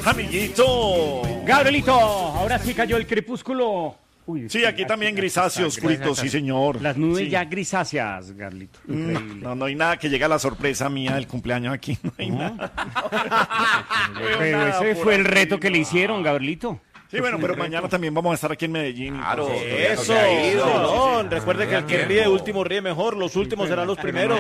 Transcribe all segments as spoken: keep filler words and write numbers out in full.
Amiguito. Gabrielito, ahora sí cayó el crepúsculo. Uy, sí, aquí también grisáceo, oscurito, sí señor. Las nubes sí. ya grisáceas, Gabrielito. Increíble. No, no hay nada que llegue a la sorpresa mía del cumpleaños aquí. No hay ¿no? nada. Pero nada ese fue el reto que le hicieron, Gabrielito. Sí, bueno, pero mañana también vamos a estar aquí en Medellín. Claro, eso. No, recuerde que el que ríe último ríe mejor, los últimos serán los primeros.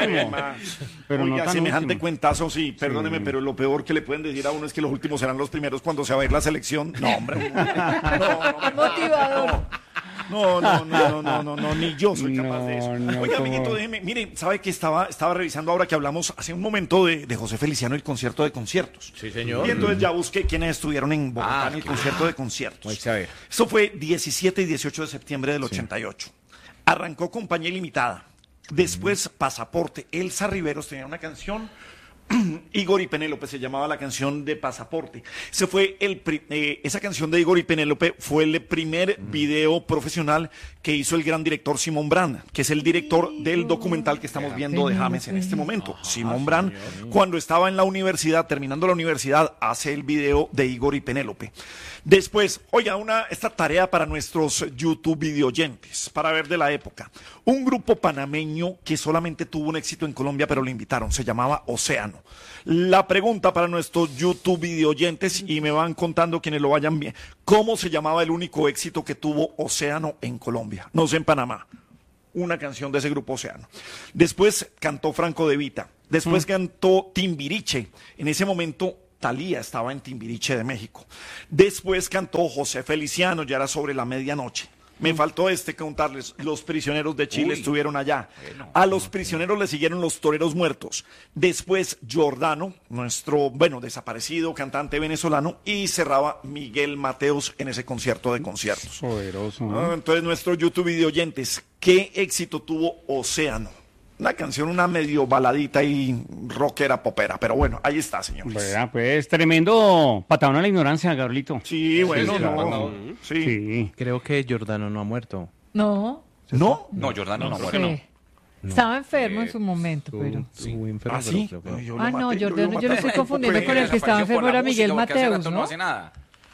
Pero no tan semejante cuentazo, sí, perdóneme, sí. Pero lo peor que le pueden decir a uno es que los últimos serán los primeros cuando se va a ir la selección. No, hombre. No, no, motivador. No, no, no, no, no, no, no, ni yo soy capaz no, de eso. No, Oiga, como... amiguito, déjeme, mire, ¿sabe que estaba, estaba revisando ahora que hablamos hace un momento de, de José Feliciano, el concierto de conciertos? Sí, señor. Y entonces ya busqué quiénes estuvieron en Bogotá ah, en el claro. concierto de conciertos. Pues a ver. Eso fue diecisiete y dieciocho de septiembre del ochenta y ocho. Sí. Arrancó Compañía Ilimitada. Después mm. Pasaporte. Elsa Riveros tenía una canción. Igor y Penélope se llamaba la canción de Pasaporte. Ese fue el eh, esa canción de Igor y Penélope fue el primer mm. video profesional que hizo el gran director Simón Brand, que es el director del documental que estamos viendo de James en este momento. Ajá, Simón Brand, señor. Cuando estaba en la universidad, terminando la universidad, hace el video de Igor y Penélope. Después, oiga, una, esta tarea para nuestros YouTube videoyentes, para ver de la época. Un grupo panameño que solamente tuvo un éxito en Colombia, pero lo invitaron, se llamaba Océano. La pregunta para nuestros YouTube videoyentes, y me van contando quienes lo vayan bien, ¿cómo se llamaba el único éxito que tuvo Océano en Colombia? No sé, en Panamá. Una canción de ese grupo Océano. Después cantó Franco De Vita. Después mm. cantó Timbiriche. En ese momento Thalía estaba en Timbiriche de México. Después cantó José Feliciano, ya era sobre la medianoche. Me faltó este contarles, los prisioneros de Chile Uy, estuvieron allá. Bueno, a los prisioneros le siguieron los toreros muertos. Después Giordano, nuestro, bueno, desaparecido cantante venezolano, y cerraba Miguel Mateos en ese concierto de conciertos. Poderoso, ¿no? Ah, entonces, nuestros YouTube videoyentes, ¿qué éxito tuvo Océano? Una canción, una medio baladita y rockera, popera, pero bueno, ahí está, señores. Bueno, pues tremendo patadón a la ignorancia, Gabrielito. Sí, bueno, sí, no, no. Sí. sí. Creo que Giordano no ha muerto. No. ¿No? No, Giordano no, no, no muere, no. no. Estaba enfermo eh, en su momento, tú, pero... Sí, enfermo, ¿Ah, sí? pero creo que... Yo ah, no, maté, Giordano, yo, yo lo estoy confundiendo pues, con el que estaba enfermo, era Miguel Mateos, ¿no? No hace nada.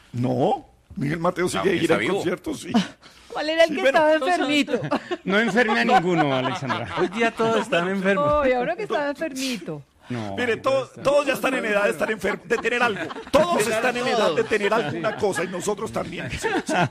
No, Miguel Mateos sigue no, ir al concierto, sí. ¿Cuál era el sí, que bueno, estaba enfermito? No enferme a ninguno, Alexandra. Hoy día todos están enfermos. No, y ahora que estaba enfermito. No, Mire, to, todos ya están en edad de estar enfermos, de tener algo. Todos están en edad de tener alguna cosa y nosotros también. Sí,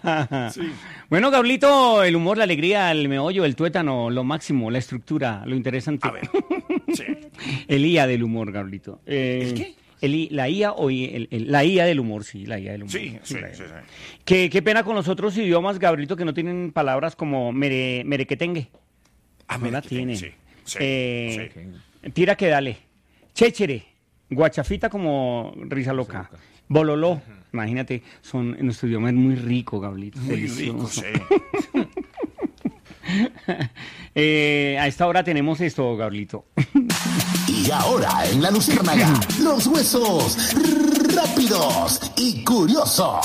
sí. Bueno, Gablito, el humor, la alegría, el meollo, el tuétano, lo máximo, la estructura, lo interesante. A ver. Sí. El I A del humor, Gablito. Eh, ¿El qué? El, la I A o el, el, la I A del humor, sí, la I A del humor. Sí, sí, sí, sí. Qué, qué pena con los otros idiomas, Gabrielito, que no tienen palabras como mere, merequetengue. Ah, no la tienen. Sí, sí, eh, sí. Tira que dale. Chéchere. Guachafita como risa loca. Bololó. Uh-huh. Imagínate, son, en nuestro idioma es muy rico, Gabrielito. Muy delicioso. rico, sí. eh, a esta hora tenemos esto, Gabrielito. Y ahora en La Luciérnaga, los huesos rápidos y curiosos.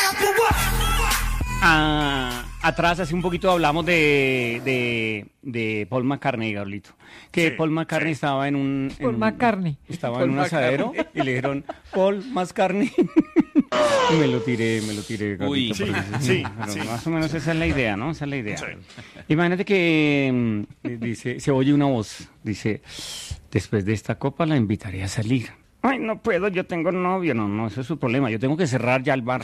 Ah, atrás, hace un poquito hablamos de, de, de Paul McCartney, Gabrielito. Que sí, Paul McCartney sí. estaba en un... Paul en, McCartney. Estaba Paul en un asadero y le dijeron, Paul McCartney. Y me lo tiré, me lo tiré. Uy, sí, sí, pero sí. Más o menos esa es la idea, ¿no? Esa es la idea. Sí. Imagínate que dice, se oye una voz, dice, después de esta copa la invitaré a salir. Ay, no puedo, yo tengo novio. No, no, ese es su problema. Yo tengo que cerrar ya el bar.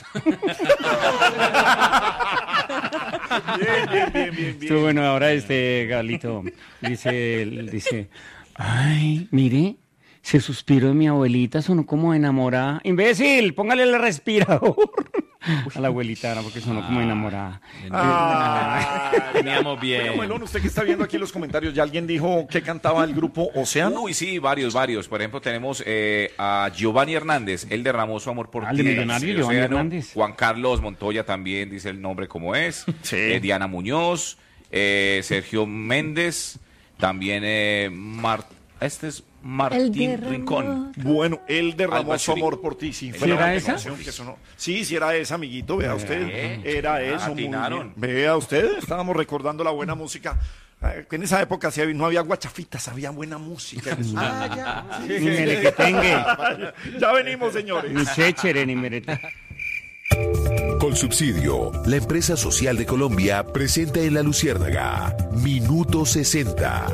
Bien, bien, bien, bien, bien. Bueno, ahora este Galito dice, dice, ay, mire, se suspiró de mi abuelita, sonó como enamorada. ¡Imbécil! Póngale el respirador. A la abuelita, ¿no? Porque sonó como enamorada. Ah, teníamos bien. Bueno, Melón, usted que está viendo aquí los comentarios, ¿ya alguien dijo que cantaba el grupo Océano? Uy, sí, varios, varios. Por ejemplo, tenemos eh, a Giovanni Hernández, él derramó su amor por ah, ti. El millonario Giovanni Hernández. Juan Carlos Montoya también dice el nombre como es. Sí. Eh, Diana Muñoz, eh, Sergio Méndez, también eh, Mar... Este es Martín Rincón. Bueno, él derramó su amor por ti. Sí, ¿Sí era esa? Que sonó. Sí, sí era esa, amiguito. Vea usted. Eh, Era ah, eso. atinaron. Muy bien. Vea usted. Estábamos recordando la buena música. En esa época sí había- no había guachafitas, había buena música. Ah, ya. Ni merequetengue. Ya venimos, señores. Ni chéchere, ni merete. Colsubsidio, la empresa social de Colombia, presenta en La Luciérnaga Minuto sesenta.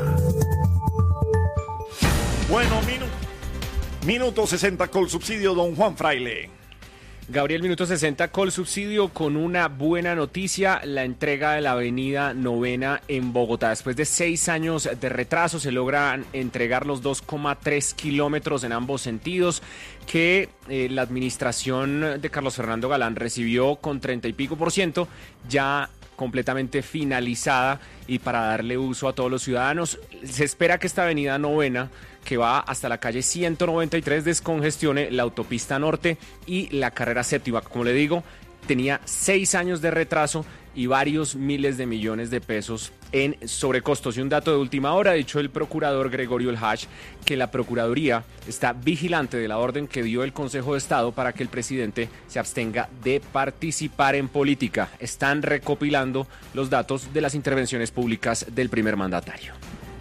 Bueno, minu- minuto sesenta con subsidio, don Juan Fraile. Gabriel, minuto sesenta, Colsubsidio con una buena noticia, la entrega de la avenida Novena en Bogotá. Después de seis años de retraso se logran entregar los dos coma tres kilómetros en ambos sentidos que eh, la administración de Carlos Fernando Galán recibió con treinta y pico por ciento, ya completamente finalizada y para darle uso a todos los ciudadanos. Se espera que esta avenida Novena, que va hasta la calle ciento noventa y tres, descongestione la autopista norte y la carrera séptima. Como le digo, tenía seis años de retraso y varios miles de millones de pesos en sobrecostos. Y un dato de última hora, ha dicho el procurador Gregorio El Hach, que la Procuraduría está vigilante de la orden que dio el Consejo de Estado para que el presidente se abstenga de participar en política. Están recopilando los datos de las intervenciones públicas del primer mandatario.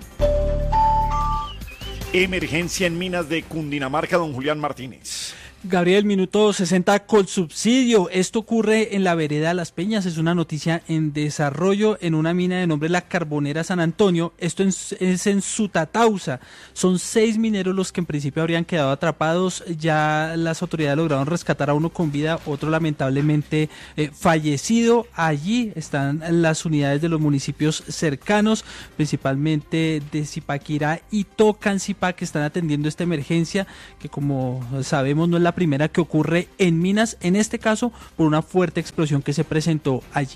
Emergencia en minas de Cundinamarca, don Julián Martínez. Gabriel, minuto sesenta, Colsubsidio. Esto ocurre en la vereda Las Peñas, es una noticia en desarrollo en una mina de nombre La Carbonera San Antonio. Esto es en Sutatausa. Son seis mineros los que en principio habrían quedado atrapados. Ya las autoridades lograron rescatar a uno con vida, otro lamentablemente eh, fallecido. Allí están las unidades de los municipios cercanos, principalmente de Zipaquirá y Tocancipá, que están atendiendo esta emergencia, que como sabemos no es la primera que ocurre en minas, en este caso por una fuerte explosión que se presentó allí.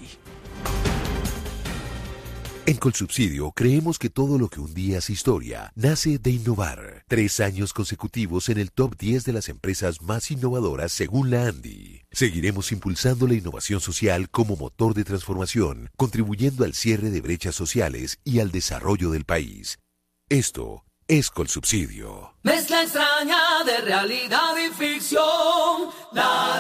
En Colsubsidio creemos que todo lo que un día es historia nace de innovar. Tres años consecutivos en el top diez de las empresas más innovadoras según la ANDI. Seguiremos impulsando la innovación social como motor de transformación, contribuyendo al cierre de brechas sociales y al desarrollo del país. Esto es Colsubsidio. Mezcla extraña de realidad y ficción, La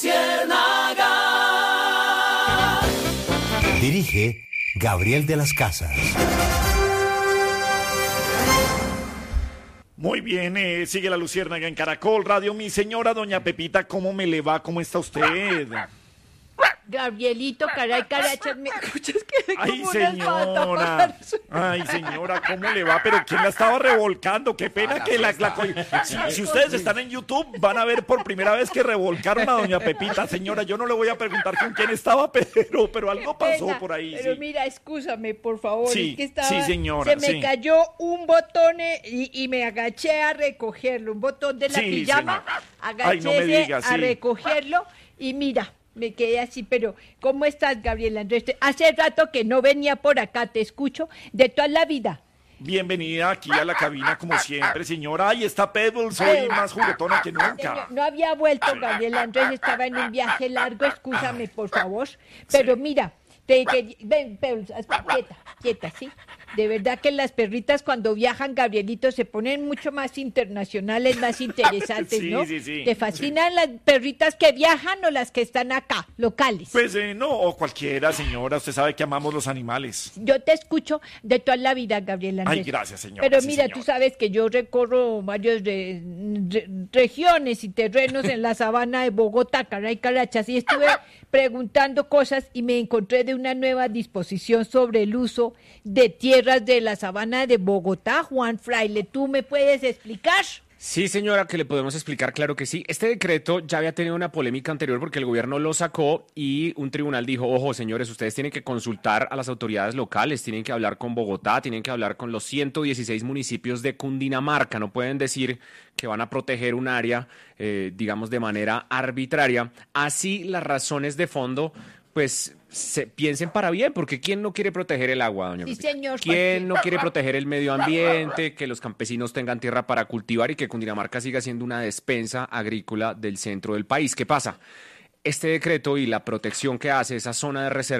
Luciérnaga. Dirige Gabriel de las Casas. Muy bien, eh, sigue La Luciérnaga en Caracol Radio. Mi señora doña Pepita, ¿cómo me le va? ¿Cómo está usted? Gabrielito, caray, carachas, ¿me escuchas que Ay, como una señora. espata? Ay, señora, ¿cómo le va? Pero ¿quién la estaba revolcando? Qué pena que la... la co- si, si ustedes están en YouTube, van a ver por primera vez que revolcaron a doña Pepita. Señora, yo no le voy a preguntar con quién estaba, pero, pero algo pasó Pena, por ahí. Pero Sí. mira, excúsame, por favor. Sí, es que estaba, sí, señora, se me sí. cayó un botón eh, y, y me agaché a recogerlo. Un botón de la Sí, pijama. señora. Agaché Ay, no me diga, a sí. recogerlo y mira, me quedé así. Pero, ¿cómo estás, Gabriela Andrés? Te- Hace rato que no venía por acá, te escucho de toda la vida. Bienvenida aquí a la cabina, como siempre, señora. Ay, está Pebbles hoy más juguetona que nunca. Señor, no había vuelto, Gabriela Andrés, estaba en un viaje largo, excúsame, por favor. Pero mira, te, que, ven, Pebbles, haz- quieta, quieta, ¿sí? De verdad que las perritas cuando viajan, Gabrielito, se ponen mucho más internacionales, más interesantes, Sí, ¿no? sí, sí, ¿Te fascinan las perritas que viajan o las que están acá, locales? Pues eh, no, o cualquiera, señora. Usted sabe que amamos los animales. Yo te escucho de toda la vida, Gabriela Andrés. Ay, gracias, señora. Pero Sí, mira, señora. tú sabes que yo recorro varias re- re- regiones y terrenos en la sabana de Bogotá, caray, carachas, y estuve preguntando cosas y me encontré de una nueva disposición sobre el uso de tierras de la sabana de Bogotá. Juan Fraile, ¿tú me puedes explicar? Sí, señora, que le podemos explicar, claro que sí. Este decreto ya había tenido una polémica anterior porque el gobierno lo sacó y un tribunal dijo, ojo, señores, ustedes tienen que consultar a las autoridades locales, tienen que hablar con Bogotá, tienen que hablar con los ciento dieciséis municipios de Cundinamarca, no pueden decir que van a proteger un área, eh, digamos, de manera arbitraria. Así las razones de fondo, pues, se piensen para bien, porque ¿quién no quiere proteger el agua, doña Sí, Pepita? señor, ¿Quién no cualquier- quiere proteger el medio ambiente, que los campesinos tengan tierra para cultivar y que Cundinamarca siga siendo una despensa agrícola del centro del país? ¿Qué pasa? Este decreto y la protección que hace esa zona de reserva,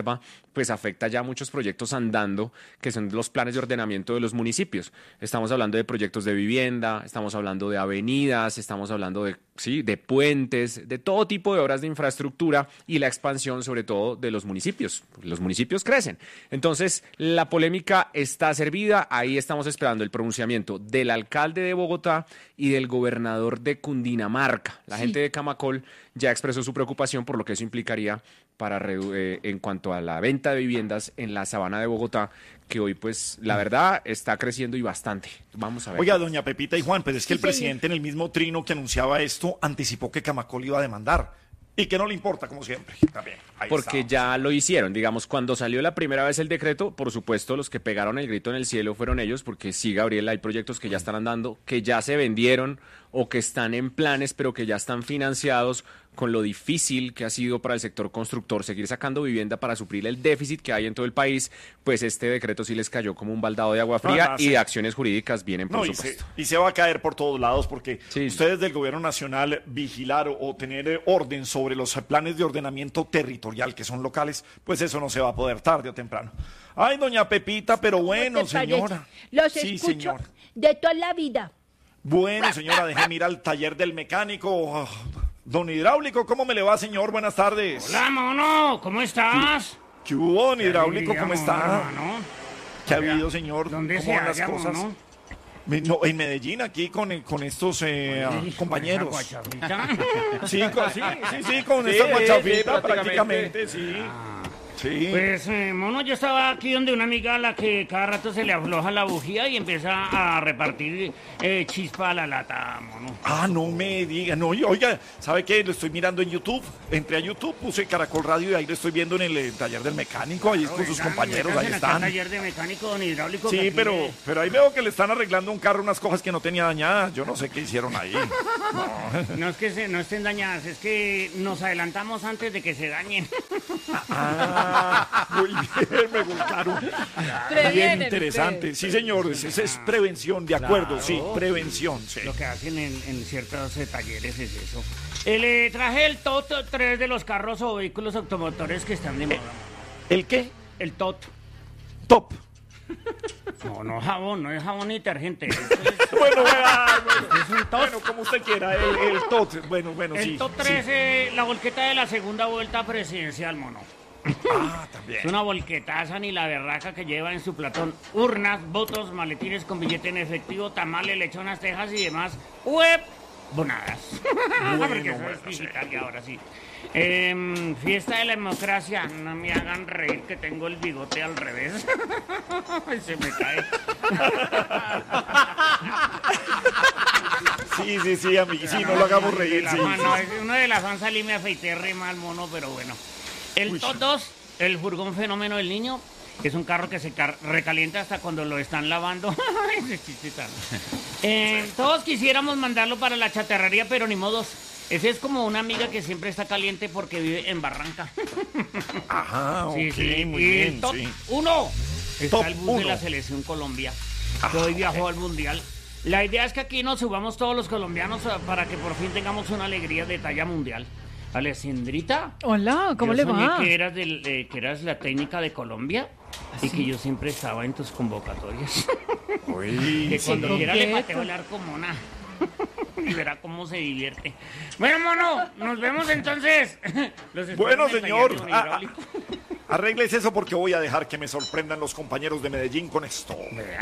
pues afecta ya muchos proyectos andando, que son los planes de ordenamiento de los municipios. Estamos hablando de proyectos de vivienda, estamos hablando de avenidas, estamos hablando de, sí, de puentes, de todo tipo de obras de infraestructura y la expansión sobre todo de los municipios. Los municipios crecen. Entonces, la polémica está servida, ahí estamos esperando el pronunciamiento del alcalde de Bogotá y del gobernador de Cundinamarca. La sí. gente de Camacol ya expresó su preocupación por lo que eso implicaría para eh, en cuanto a la venta de viviendas en la sabana de Bogotá, que hoy, pues, la verdad, está creciendo y bastante. Vamos a ver. Oiga, doña Pepita y Juan, pues es que el presidente en el mismo trino que anunciaba esto, anticipó que Camacol iba a demandar. Y que no le importa, como siempre. También. Porque estamos. Ya lo hicieron. Digamos, cuando salió la primera vez el decreto, por supuesto, los que pegaron el grito en el cielo fueron ellos, porque sí, Gabriel, hay proyectos que ya están andando, que ya se vendieron o que están en planes, pero que ya están financiados, con lo difícil que ha sido para el sector constructor seguir sacando vivienda para suplir el déficit que hay en todo el país, pues este decreto sí les cayó como un baldado de agua fría ah, no, y sí. de acciones jurídicas vienen por no, supuesto. Y se, y se va a caer por todos lados porque sí. ustedes del gobierno nacional vigilar o, o tener orden sobre los planes de ordenamiento territorial que son locales, pues eso no se va a poder tarde o temprano. Ay, doña Pepita, pero bueno, señora. Los sí, escucho señora. de toda la vida. Bueno, señora, déjeme ir al taller del mecánico. Oh, don Hidráulico, ¿cómo me le va, señor? Buenas tardes. Hola, mono, ¿cómo estás? ¿Qué hubo, don Hidráulico? ¿Cómo está? Mono. ¿Qué ha habido, señor? ¿Dónde ¿Cómo se van las halla, cosas? mono? No, en Medellín, aquí con, con estos eh, Oye, compañeros. ¿con esa guachafita? Sí, con, sí, sí, sí, con Sí, esta sí, guachafita prácticamente. prácticamente, sí. Ah. Sí. Pues, eh, mono, yo estaba aquí donde una amiga a la que cada rato se le afloja la bujía y empieza a repartir eh, chispa a la lata, mono. Ah, no me diga, no, y oiga, ¿sabe qué? Lo estoy mirando en YouTube, entré a YouTube, puse Caracol Radio y ahí lo estoy viendo en el eh, taller del mecánico, ahí Claro, con sus venga, compañeros, ahí acá están. al taller de mecánico, don Hidráulico. Sí, que aquí pero, le- pero ahí veo que le están arreglando un carro, unas cosas que no tenía dañadas, yo no sé qué hicieron ahí. No. No es que se, no estén dañadas, es que nos adelantamos antes de que se dañen. Ah, muy bien, me gustaron. Bien Previenen interesante. ustedes. Sí, señor, es, es- es prevención, de acuerdo, Claro. sí, prevención, sí. Lo que hacen en, en ciertos eh, talleres es eso. Eh, le traje el T O T tres de los carros o vehículos automotores que están de moda. ¿El qué? El T O T. Top. No, no jabón, no es jabón ni detergente. Esto es- Bueno, bueno, ah, bueno, Es un tot. bueno, como usted quiera, el, el tot, bueno, bueno, sí. el T O T tres, sí. eh, la volqueta de la segunda vuelta presidencial, mono. Ah, también. Es una volquetaza ni la berraca que lleva en su platón urnas, votos, maletines con billete en efectivo, tamales, lechonas, tejas y demás web bonadas. Porque eso bueno, es digital y ahora sí. Em, fiesta de la democracia, no me hagan reír que tengo el bigote al revés. Se me cae. Sí, sí, sí, amigo, sí, no lo hagamos reír, La sí. mano, es- uno de las van salí me afeité re mal, mono, pero bueno. El T O T dos, el furgón fenómeno del niño, es un carro que se car- recalienta hasta cuando lo están lavando. Ese chiste tan- Eh, todos quisiéramos mandarlo para la chatarrería, pero ni modos. Ese es como una amiga que siempre está caliente porque vive en Barranca. Ajá, ok, Sí, sí. muy Y bien, el top sí. uno está Top el bus de uno. la selección Colombia, que Ah, hoy viajó al mundial. La idea es que aquí nos subamos todos los colombianos a- para que por fin tengamos una alegría de talla mundial. Alessandrita, Hola, ¿cómo yo le soñé va? que eras, del, eh, que eras la técnica de Colombia y que yo siempre estaba en tus convocatorias. Uy, Que sí. cuando quiera le coqueto. pateo el arco, mona. Y verá cómo se divierte. Bueno, mono, nos vemos entonces. Los espero Bueno, en el señor, taller de ah, hidráulico. arregles eso porque voy a dejar que me sorprendan los compañeros de Medellín con esto.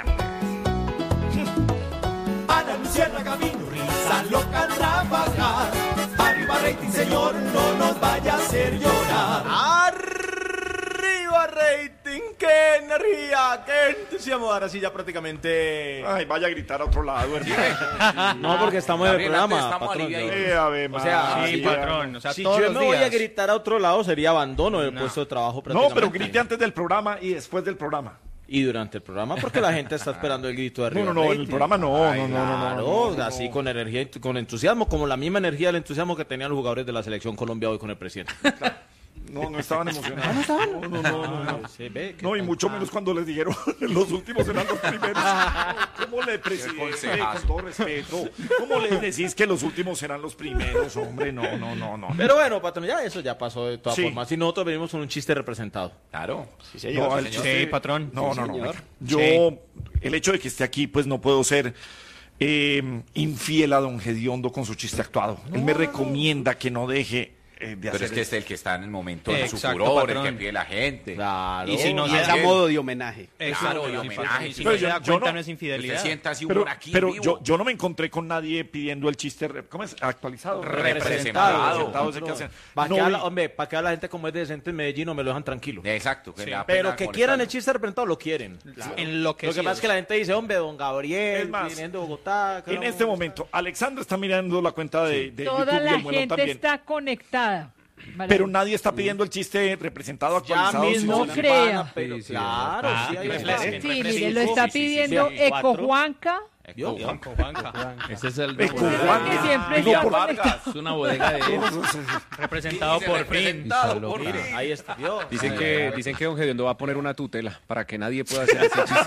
Ana Luciana Camino, risa loca al trabajar. Arriba rating, señor, no nos vaya a hacer llorar. ¡Arriba rating! ¡Qué energía! ¡Qué entusiasmo! Ahora sí ya prácticamente... Ay, vaya a gritar a otro lado, hermano. No, porque estamos en el Gabriel, antes programa, estamos patrón. aliviados. Eh, a ver, O sea, María. sí, patrón, o sea, Si todos yo los me voy a días. gritar a otro lado, sería abandono del puesto de trabajo No, prácticamente. pero grite antes del programa y después del programa. Y durante el programa, porque la gente está esperando el grito de arriba. No, no, no, en el rating. programa no, Ay, no, no, no, no, claro, no, no. así con energía y con entusiasmo, como la misma energía y el entusiasmo que tenían los jugadores de la selección Colombia hoy con el presidente. No, no estaban emocionados. ¿No estaban? No, no, no. No, no. Sí, ve, qué No, y mucho menos cuando les dijeron los últimos eran los primeros. ¿Cómo le presidente, con todo respeto? ¿Cómo le decís que los últimos serán los primeros, hombre? No, no, no, no. Pero bueno, patrón, ya eso ya pasó de todas Sí. formas. Si nosotros venimos con un chiste representado. Claro. Sí, señor. No, Sí, el señor. chiste- Sí, patrón. No, Sí, no, no. señor. venga. Yo, el hecho de que esté aquí, pues no puedo ser eh, infiel a don Gediondo con su chiste actuado. Él me recomienda que no deje eh, de Pero hacer es que es el que está en el momento de su Exacto, furor, patrón. el que pide la gente. Claro. Y si no Y se es da que- modo de homenaje. Claro, Eso, de sí, homenaje. Y si Pero no se yo- da yo cuenta, no- no es Usted infidelidad. sienta así Pero, humor aquí en pero vivo. yo, yo no me encontré con nadie pidiendo el chiste, re- ¿cómo es? Actualizado. Representado. Representado, ese que hacen. Para No que, vi- habla, hombre, para que habla la gente como es decente en Medellín, no me lo dejan tranquilo. Exacto. Que le da Pero pena que quieran el molestarlo. chiste representado, lo quieren. En lo que Lo que pasa es que la gente dice, hombre, don Gabriel, Es más, viniendo de Bogotá. que En no- este momento, Alexandra está mirando la cuenta de, de Toda YouTube y la el Muelón gente también. está conectada. Vale. Pero nadie está pidiendo el chiste representado Ya actualizado. mismo sí, no sí. crea. van a- pero Sí, sí, claro, ah, sí, ahí refresquen, está. Sí, refresquen. mire, lo está Sí, sí, sí, pidiendo sí. Eco Cuatro. Juanca. Yo, Juanco, Juanca. Ese es el Eco nombre. Juanca. Que siempre No, está por conectado. Es una bodega de representado por fin. Representado por mire, fin. ahí está. Yo. Dicen que, dicen que don Gediondo va a poner una tutela para que nadie pueda hacer ese chiste.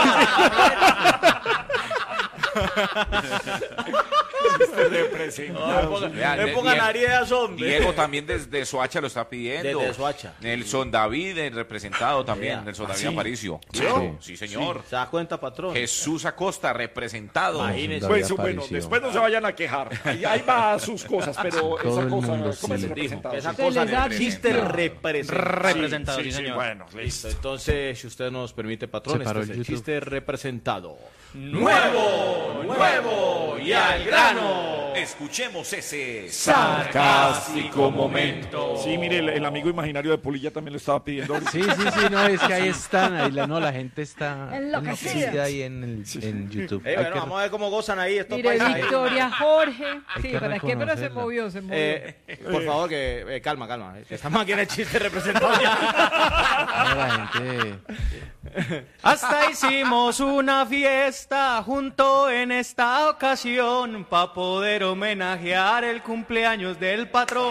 Chiste representado. Vea, Me de- pongan Diego- Arias, hombre. Diego también desde Soacha lo está pidiendo. Desde Soacha. Nelson David, el representado también. Vea. Nelson ¿Ah, David sí? Aparicio. ¿Sí? Claro, sí, señor. ¿Se da cuenta, patrón? Jesús Acosta, representado. Imagínese. Pues bueno, después no se vayan a quejar. Ahí, ahí va sus cosas, pero Todo esa el cosa, mundo ¿cómo es sí. representado? Esa Se cosa les da de chiste bien. representado. Representado, sí, sí, señor. bueno, Listo, entonces, si usted nos permite, patrón, Se paró este es el el YouTube. chiste representado. ¡Nuevo! ¡Nuevo! ¡Y al grano! Escuchemos ese Sarcástico momento. Sí, mire, el, el amigo imaginario de Polilla también lo estaba pidiendo. ahorita. Sí, sí, sí, no, es que ahí están, ahí la, no, la gente está Enloquecida. enloquecida ahí en, el, en YouTube. Eh, Hay bueno, que- vamos a ver cómo gozan ahí estos Mire, paisas ahí. Victoria Jorge. Sí, que ¿para qué? Pero se reconocerla. movió, se movió. Eh, por favor, que eh, calma, calma. eh, que Estamos aquí en el chiste representado ya. no, la gente... Hasta hicimos una fiesta junto en esta ocasión para poder homenajear el cumpleaños del patrón.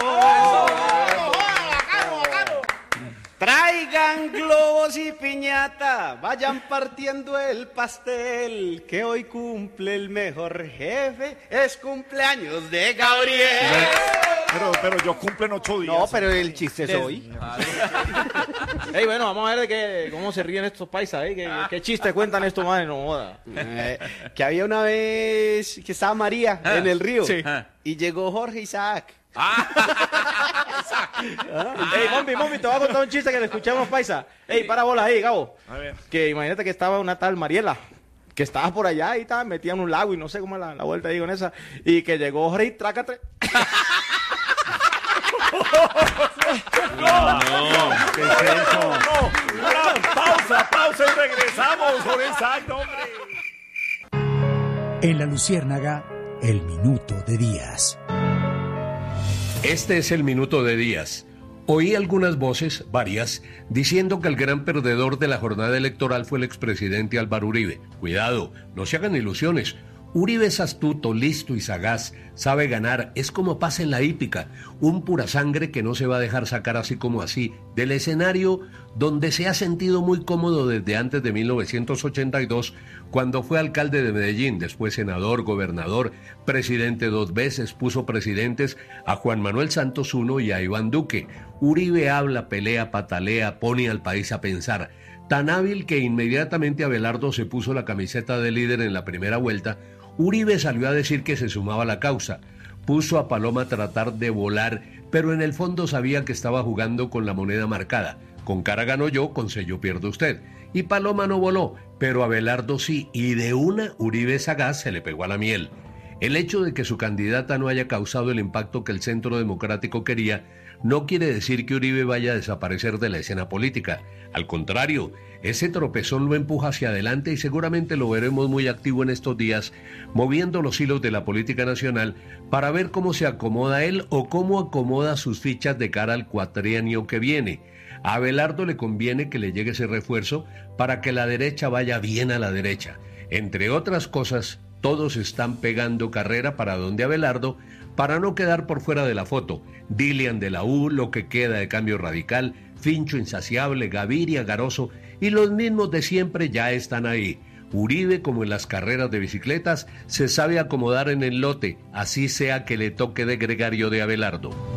Traigan globos y piñata, vayan partiendo el pastel, que hoy cumple el mejor jefe, es cumpleaños de Gabriel. Pero, pero yo cumplo en ocho días. No, pero el chiste es hoy. Ey, bueno, vamos a ver de qué, cómo se ríen estos paisas, ¿eh? ¿Qué, qué chiste cuentan estos madres? No joda. Eh, que había una vez que estaba María en el río Sí. y llegó Jorge Isaac. Ey, Mombi, Mombi, te voy a contar un chiste que le escuchamos, paisa. Ey, para bola ahí, Gabo. A ver. Que imagínate que estaba una tal Mariela, que estaba por allá y estaba metida en un lago y no sé cómo es la, la vuelta ahí con esa. Y que llegó Jorge y trácate. ¿Qué es eso? No, una pausa, pausa y regresamos por exacto, hombre. En La Luciérnaga, el minuto de Díaz. Este es el minuto de Díaz. Oí algunas voces, varias, diciendo que el gran perdedor de la jornada electoral fue el expresidente Álvaro Uribe. Cuidado, no se hagan ilusiones. Uribe es astuto, listo y sagaz, sabe ganar, es como pasa en la hípica, un pura sangre que no se va a dejar sacar así como así, del escenario donde se ha sentido muy cómodo desde antes de mil novecientos ochenta y dos, cuando fue alcalde de Medellín, después senador, gobernador, presidente dos veces, puso presidentes a Juan Manuel Santos uno y a Iván Duque. Uribe habla, pelea, patalea, pone al país a pensar. Tan hábil que inmediatamente Abelardo se puso la camiseta de líder en la primera vuelta, Uribe salió a decir que se sumaba a la causa. Puso a Paloma a tratar de volar, pero en el fondo sabía que estaba jugando con la moneda marcada. Con cara gano yo, con sello pierdo usted. Y Paloma no voló, pero Abelardo sí, y de una Uribe sagaz se le pegó a la miel. El hecho de que su candidata no haya causado el impacto que el Centro Democrático quería no quiere decir que Uribe vaya a desaparecer de la escena política. Al contrario, ese tropezón lo empuja hacia adelante y seguramente lo veremos muy activo en estos días, moviendo los hilos de la política nacional para ver cómo se acomoda él o cómo acomoda sus fichas de cara al cuatrienio que viene. A Abelardo le conviene que le llegue ese refuerzo para que la derecha vaya bien a la derecha. Entre otras cosas, Todos están pegando carrera para donde Abelardo para no quedar por fuera de la foto. Dilian de la U, lo que queda de Cambio Radical, Fincho Insaciable, Gaviria, Garoso y los mismos de siempre ya están ahí. Uribe, como en las carreras de bicicletas, se sabe acomodar en el lote, así sea que le toque de gregario de Abelardo.